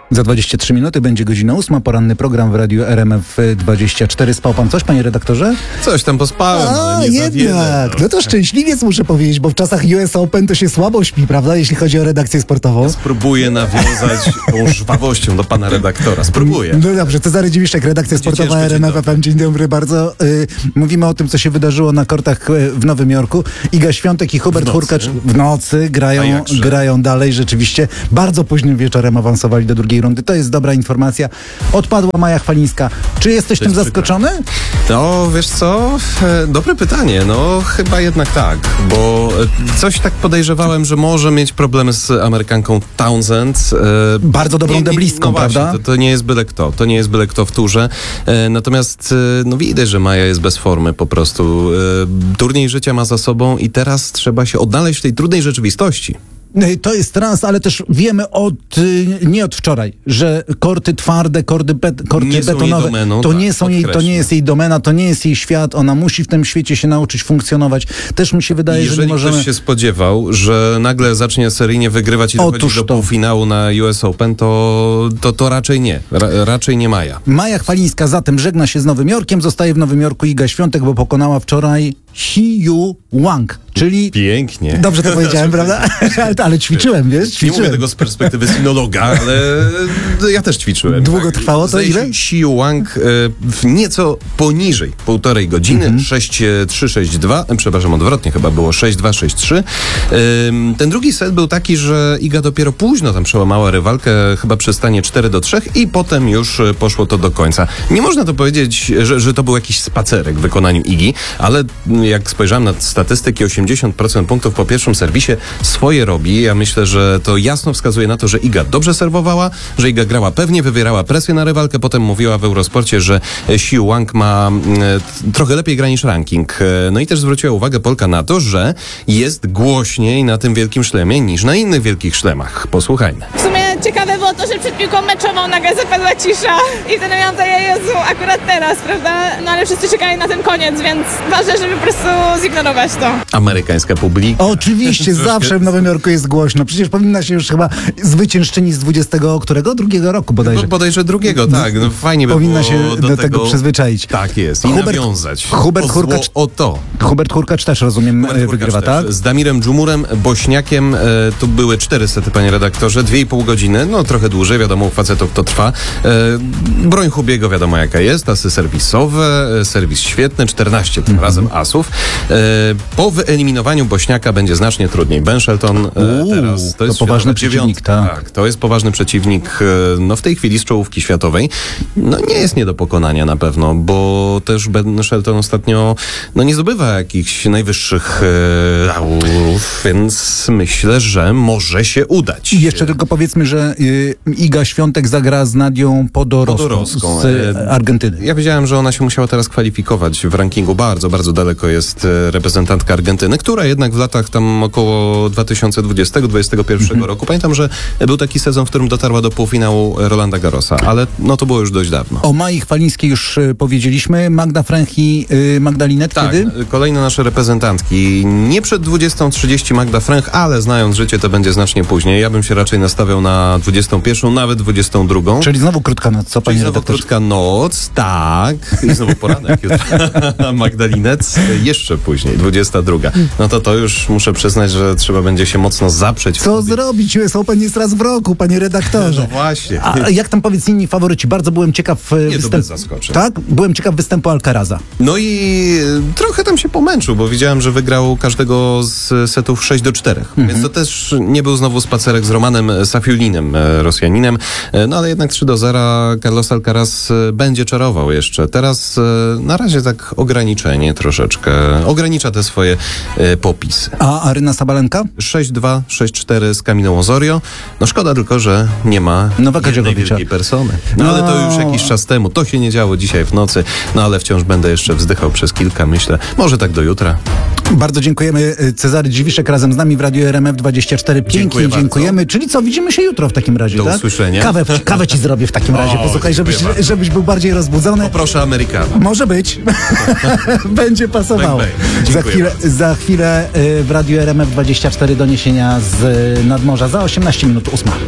Za 23 minuty będzie godzina 8, poranny program w Radiu RMF24. Spał pan coś, panie redaktorze? Coś tam pospałem, ale nie za wiele. No to szczęśliwiec muszę powiedzieć, bo w czasach US Open to się słabo śpi, prawda, jeśli chodzi o redakcję sportową. Spróbuję nawiązać tą żwawością do pana redaktora. Spróbuję. No dobrze, Cezary Dziwiszek, redakcja sportowa RMF FM. Dzień dobry bardzo. Mówimy o tym, co się wydarzyło na kortach w Nowym Jorku. Iga Świątek i Hubert Hurkacz w nocy grają dalej. Rzeczywiście bardzo późnym wieczorem awansowali do drugiej rundy. To jest dobra informacja. Odpadła Maja Chwalińska. Czy jesteś tym zaskoczony? No, wiesz co? Dobre pytanie. No, chyba jednak tak, bo coś tak podejrzewałem, że może mieć problemy z Amerykanką Townsend. Bardzo dobrą deblistką, prawda? Właśnie, to nie jest byle kto. To nie jest byle kto w turze. Natomiast no widać, że Maja jest bez formy po prostu. Turniej życia ma za sobą i teraz trzeba się odnaleźć w tej trudnej rzeczywistości. To jest trans, ale też wiemy nie od wczoraj, że korty twarde, korty betonowe, domeną, to nie jest jej domena, to nie jest jej świat, ona musi w tym świecie się nauczyć funkcjonować. Też mi się wydaje, że nie możemy... Jeżeli ktoś się spodziewał, że nagle zacznie seryjnie wygrywać i dochodzi do półfinału na US Open, to raczej nie. Raczej nie Maja. Maja Chwalińska zatem żegna się z Nowym Jorkiem, zostaje w Nowym Jorku Iga Świątek, bo pokonała wczoraj Hiyu Wang, czyli... Pięknie. Dobrze to powiedziałem, prawda? Ale ćwiczyłem, wiesz? Nie mówię tego z perspektywy sinologa, ale ja też ćwiczyłem. Długo trwało to? Ile? Hiyu Wang w nieco poniżej 1,5 godziny, 6-3-6-2, przepraszam, odwrotnie chyba było 6-2, 6-3. Ten drugi set był taki, że Iga dopiero późno tam przełamała rywalkę, chyba przy stanie 4-3 i potem już poszło to do końca. Nie można to powiedzieć, że to był jakiś spacerek w wykonaniu Igi, ale jak spojrzałem na statystyki, 80% punktów po pierwszym serwisie swoje robi. Ja myślę, że to jasno wskazuje na to, że Iga dobrze serwowała, że Iga grała pewnie, wywierała presję na rywalkę. Potem mówiła w Eurosporcie, że Hiyu Wang ma trochę lepiej gra niż ranking. No i też zwróciła uwagę Polka na to, że jest głośniej na tym wielkim szlemie niż na innych wielkich szlemach. Posłuchajmy. W sumie ciekawe było to, że przed piłką meczową nagle zapadła cisza i wtedy miałam to, Jezu, akurat teraz, prawda? No ale wszyscy czekali na ten koniec, więc ważne, żeby po prostu zignorować to. Amerykańska publika. Oczywiście, zawsze w Nowym Jorku jest głośno. Przecież powinna się już chyba zwyciężczyni z 20 którego? Drugiego roku bodajże. No, bodajże drugiego, tak. No, fajnie by powinna było się do tego przyzwyczaić. Tak jest. I nawiązać. Hubert Hurkacz. Hubert Hurkacz też, rozumiem, wygrywa, tak? Z Damirem Dżumurem, Bośniakiem, tu były 4 sety, panie redaktorze, 2,5 godziny, no trochę dłużej, wiadomo, u facetów to trwa. Broń Hubiego wiadomo jaka jest, asy serwisowe, serwis świetny, 14 tym razem asów. Po wyeliminowaniu Bośniaka będzie znacznie trudniej. Ben Shelton teraz to jest poważny przeciwnik, tak. To jest poważny przeciwnik, no w tej chwili z czołówki światowej. No nie jest nie do pokonania na pewno, bo też Ben Shelton ostatnio no nie zdobywa jakichś najwyższych laurów, więc myślę, że może się udać. I jeszcze tylko powiedzmy, że Iga Świątek zagra z Nadią Podoroską z Argentyny. Ja wiedziałem, że ona się musiała teraz kwalifikować w rankingu. Bardzo, bardzo daleko jest reprezentantka Argentyny, która jednak w latach tam około 2020-2021 roku, pamiętam, że był taki sezon, w którym dotarła do półfinału Rolanda Garrosa, ale no to było już dość dawno. O Mai Chwalińskiej już powiedzieliśmy. Magda Fręch i Magdalinet kiedy? Kolejne nasze reprezentantki. Nie przed 20:30 Magda Fręch, ale znając życie, to będzie znacznie później. Ja bym się raczej nastawiał na 21, nawet 22. Czyli znowu krótka noc, co panie redaktorze? Krótka noc, tak. I znowu poranek jutro. Magdalinet jeszcze później, 22. No to już muszę przyznać, że trzeba będzie się mocno zaprzeć. Co zrobić? US Open jest raz w roku, panie redaktorze. No właśnie. A jak tam powiedz inni faworyci? Bardzo byłem ciekaw zaskoczeń. Tak? Byłem ciekaw występu Alcaraza. No i trochę tam się pomęczył, bo widziałem, że wygrał każdego z setów 6-4. Więc to też nie był znowu spacerek z Romanem Safiulinem, Rosjaninem. No ale jednak 3-0 Carlos Alcaraz będzie czarował jeszcze. Teraz na razie tak ograniczenie troszeczkę. Ogranicza te swoje popisy. A Aryna Sabalenka? 6-2, 6-4 z Camilą Osorio. No szkoda tylko, że nie ma jednej wielkiej persony. No ale to już jakiś czas temu. To się nie działo dzisiaj w nocy. No ale wciąż będę jeszcze wzdychał przez kilka, myślę. Może tak do jutra. Bardzo dziękujemy. Cezary Dziwiszek razem z nami w Radiu RMF24. Pięknie dziękujemy. Czyli co, widzimy się jutro w takim razie, do tak? usłyszenia. Kawę ci zrobię w takim razie. Posłuchaj, żebyś był bardziej rozbudzony. Poproszę Amerykana. Może być. Będzie pasowało. Za chwilę w Radiu RMF24 doniesienia z nadmorza. Za 18 minut 8.